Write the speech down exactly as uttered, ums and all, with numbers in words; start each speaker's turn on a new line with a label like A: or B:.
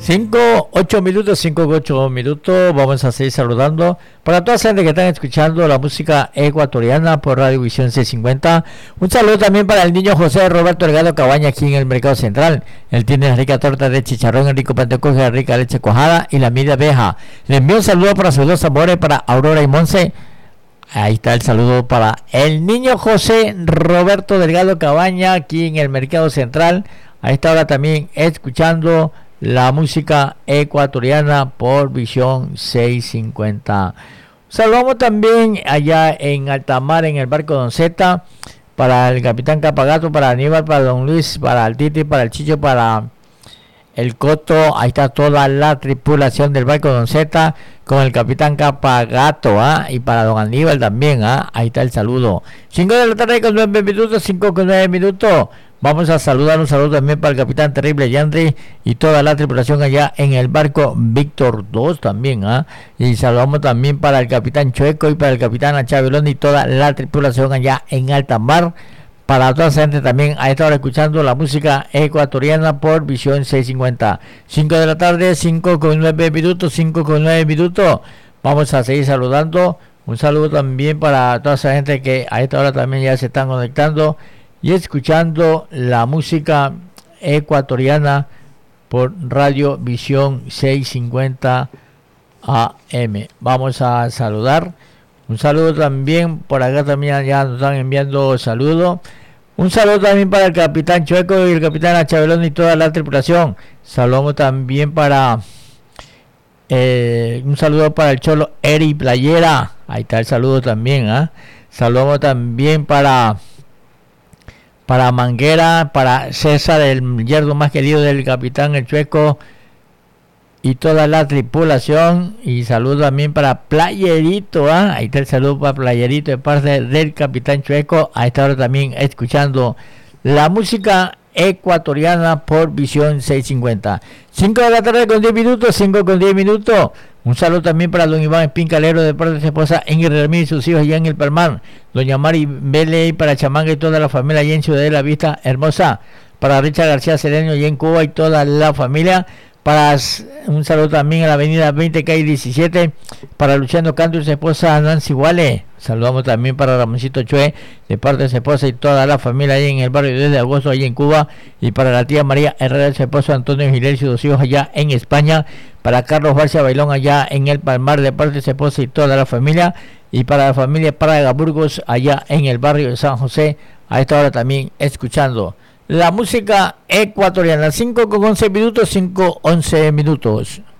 A: cinco, ocho minutos, cinco, ocho minutos. Vamos a seguir saludando para toda la gente que están escuchando la música ecuatoriana por Radio Visión seiscientos cincuenta. Un saludo también para el niño José Roberto Delgado Cabaña aquí en el Mercado Central. Él tiene la rica torta de chicharrón, el rico pantecoge, la rica leche cuajada y la media abeja. Le envío un saludo para sus dos amores, para Aurora y Monse. Ahí está el saludo para el niño José Roberto Delgado Cabaña aquí en el Mercado Central. A esta hora también escuchando la música ecuatoriana por Visión seiscientos cincuenta. Saludamos también allá en Altamar, en el barco Don Zeta, para el capitán Capagato, para Aníbal, para Don Luis, para el Titi, para el Chicho, para el Coto. Ahí está toda la tripulación del barco Don Zeta con el capitán Capagato, ¿ah? Y para Don Aníbal también, ¿ah? Ahí está el saludo. cinco de la tarde con nueve minutos, cinco con nueve minutos. Vamos a saludar, un saludo también para el capitán Terrible Yandri y toda la tripulación allá en el barco Víctor dos también, ¿ah? Y saludamos también para el capitán Chueco y para el capitán Achavelón y toda la tripulación allá en alta mar. Para toda esa gente también a esta hora escuchando la música ecuatoriana por Visión seiscientos cincuenta. cinco de la tarde, cinco con nueve minutos, cinco con nueve minutos. Vamos a seguir saludando. Un saludo también para toda esa gente que a esta hora también ya se están conectando y escuchando la música ecuatoriana por Radio Visión seiscientos cincuenta A M. Vamos a saludar. Un saludo también, por acá también ya nos están enviando saludos. Un saludo también para el capitán Chueco y el capitán Achavelón y toda la tripulación. Saludamos también para... Eh, un saludo para el Cholo Eri Playera. Ahí está el saludo también. ¿eh? Saludamos también para... para Manguera, para César, el yerno más querido del capitán el Chueco y toda la tripulación. Y saludo también para Playerito, ¿eh? Ahí está el saludo para Playerito de parte del capitán Chueco. A esta hora también escuchando la música ecuatoriana por Visión seiscientos cincuenta. cinco de la tarde con diez minutos, cinco con diez minutos. Un saludo también para don Iván Espincalero de parte de su esposa Ingrid Ramírez y sus hijos allá en el Palmar. Doña Mari Vélez y para Chamanga y toda la familia allá en Ciudad de la Vista Hermosa. Para Richard García Sereno allá en Cuba y toda la familia. Para un saludo también a la avenida veinte calle diecisiete. Para Luciano Canto y su esposa Nancy Wale. Saludamos también para Ramoncito Chue de parte de su esposa y toda la familia allá en el barrio diez de agosto allá en Cuba. Y para la tía María Herrera y su esposo Antonio Giles y sus hijos allá en España. Para Carlos García Bailón allá en el Palmar de parte de su esposa y toda la familia. Y para la familia Praga Burgos allá en el barrio de San José. A esta hora también escuchando la música ecuatoriana. cinco con once minutos, cinco once minutos.